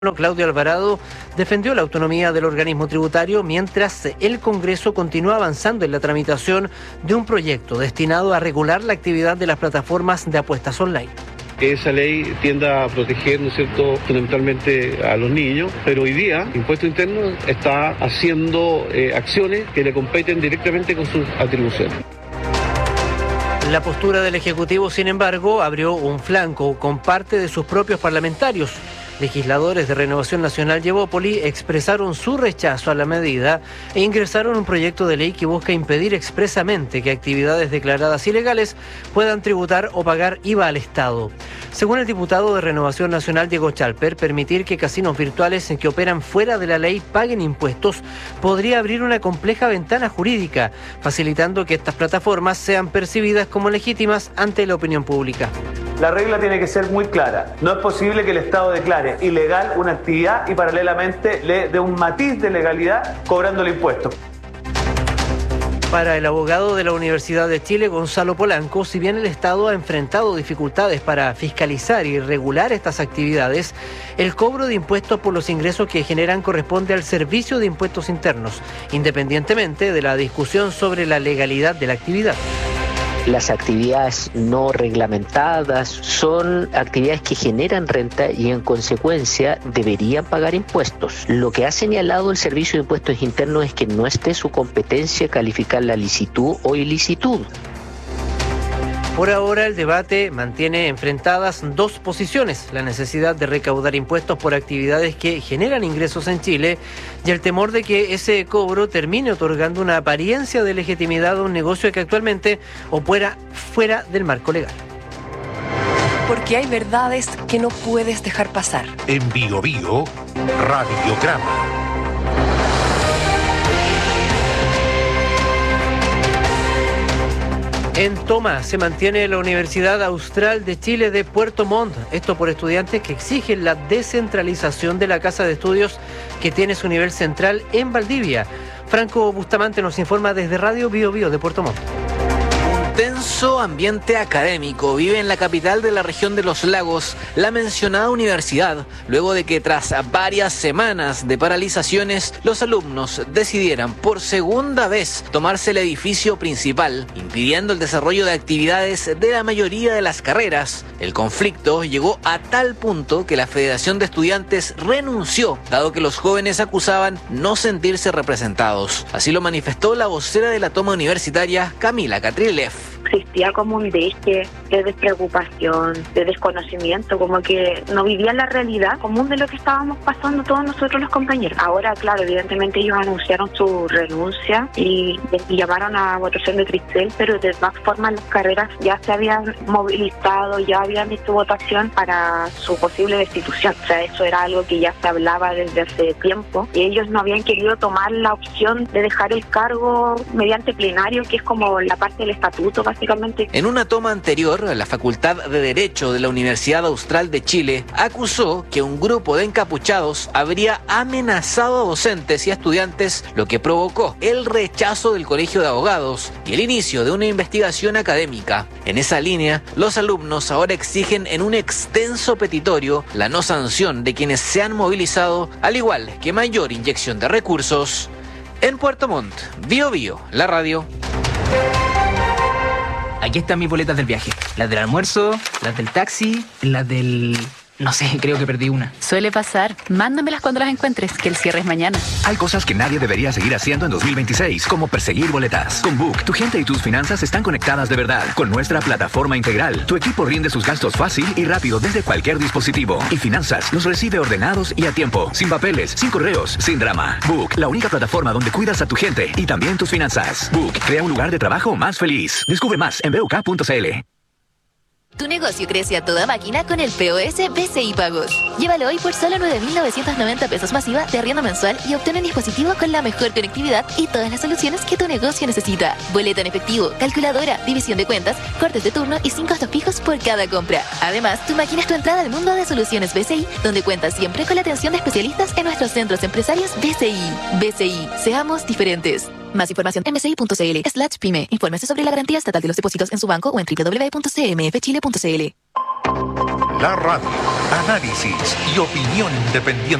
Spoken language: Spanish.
Claudio Alvarado defendió la autonomía del organismo tributario mientras el Congreso continúa avanzando en la tramitación de un proyecto destinado a regular la actividad de las plataformas de apuestas online. Esa ley tiende a proteger, ¿no es cierto?, fundamentalmente a los niños, pero hoy día Impuesto Interno está haciendo acciones que le competen directamente con sus atribuciones. La postura del Ejecutivo, sin embargo, abrió un flanco con parte de sus propios parlamentarios. Legisladores de Renovación Nacional y Evópoli expresaron su rechazo a la medida e ingresaron un proyecto de ley que busca impedir expresamente que actividades declaradas ilegales puedan tributar o pagar IVA al Estado. Según el diputado de Renovación Nacional Diego Chalper, permitir que casinos virtuales en que operan fuera de la ley paguen impuestos podría abrir una compleja ventana jurídica, facilitando que estas plataformas sean percibidas como legítimas ante la opinión pública. La regla tiene que ser muy clara. No es posible que el Estado declare ilegal una actividad y paralelamente le dé un matiz de legalidad cobrándole impuestos. Para el abogado de la Universidad de Chile, Gonzalo Polanco, si bien el Estado ha enfrentado dificultades para fiscalizar y regular estas actividades, el cobro de impuestos por los ingresos que generan corresponde al Servicio de Impuestos Internos, independientemente de la discusión sobre la legalidad de la actividad. Las actividades no reglamentadas son actividades que generan renta y en consecuencia deberían pagar impuestos. Lo que ha señalado el Servicio de Impuestos Internos es que no esté su competencia calificar la licitud o ilicitud. Por ahora, el debate mantiene enfrentadas dos posiciones: la necesidad de recaudar impuestos por actividades que generan ingresos en Chile y el temor de que ese cobro termine otorgando una apariencia de legitimidad a un negocio que actualmente opera fuera del marco legal. Porque hay verdades que no puedes dejar pasar. En Bio Bio, Radiograma. En toma se mantiene la Universidad Austral de Chile de Puerto Montt, esto por estudiantes que exigen la descentralización de la casa de estudios que tiene su nivel central en Valdivia. Franco Bustamante nos informa desde Radio Bio Bio de Puerto Montt. Tenso ambiente académico vive en la capital de la región de los lagos la mencionada universidad, luego de que tras varias semanas de paralizaciones los alumnos decidieran por segunda vez tomarse el edificio principal, impidiendo el desarrollo de actividades de la mayoría de las carreras. El conflicto llegó a tal punto que la Federación de Estudiantes renunció, dado que los jóvenes acusaban no sentirse representados. Así lo manifestó la vocera de la toma universitaria, Camila Catrilev. Existía como un deje de despreocupación, de desconocimiento, como que no vivían la realidad común de lo que estábamos pasando todos nosotros los compañeros. Ahora, claro, evidentemente ellos anunciaron su renuncia y llamaron a votación de Cristel, pero de todas formas las carreras ya se habían movilizado, ya habían visto votación para su posible destitución. O sea, eso era algo que ya se hablaba desde hace tiempo y ellos no habían querido tomar la opción de dejar el cargo mediante plenario, que es como la parte del estatuto, básicamente. En una toma anterior, la Facultad de Derecho de la Universidad Austral de Chile acusó que un grupo de encapuchados habría amenazado a docentes y a estudiantes, lo que provocó el rechazo del Colegio de Abogados y el inicio de una investigación académica. En esa línea, los alumnos ahora exigen en un extenso petitorio la no sanción de quienes se han movilizado, al igual que mayor inyección de recursos. En Puerto Montt, Bio Bio, la radio. Aquí están mis boletas del viaje. Las del almuerzo, las del taxi, las del... No sé, creo que perdí una. Suele pasar. Mándamelas cuando las encuentres, que el cierre es mañana. Hay cosas que nadie debería seguir haciendo en 2026, como perseguir boletas. Con Book, tu gente y tus finanzas están conectadas de verdad. Con nuestra plataforma integral, tu equipo rinde sus gastos fácil y rápido desde cualquier dispositivo. Y Finanzas los recibe ordenados y a tiempo, sin papeles, sin correos, sin drama. Book, la única plataforma donde cuidas a tu gente y también tus finanzas. Book, crea un lugar de trabajo más feliz. Descubre más en BUK.cl. Tu negocio crece a toda máquina con el POS BCI Pagos. Llévalo hoy por solo 9.990 pesos masiva de arriendo mensual y obtén un dispositivo con la mejor conectividad y todas las soluciones que tu negocio necesita. Boleta en efectivo, calculadora, división de cuentas, cortes de turno y 5 costos fijos por cada compra. Además, tu máquina es tu entrada al mundo de soluciones BCI, donde cuentas siempre con la atención de especialistas en nuestros centros empresarios BCI. BCI, seamos diferentes. Más información en bci.cl/pyme. Infórmese sobre la garantía estatal de los depósitos en su banco o en www.cmfchile.cl. La radio. Análisis y opinión independiente.